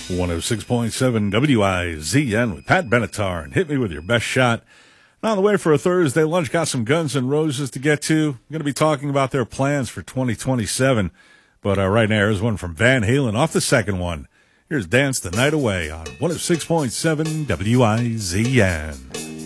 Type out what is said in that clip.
106.7 WIZN with Pat Benatar and Hit Me With Your Best Shot. And on the way for a Thursday lunch, got some Guns N' Roses to get to. I'm going to be talking about their plans for 2027. But right now, here's one from Van Halen off the second one. Here's Dance the Night Away on 106.7 WIZN.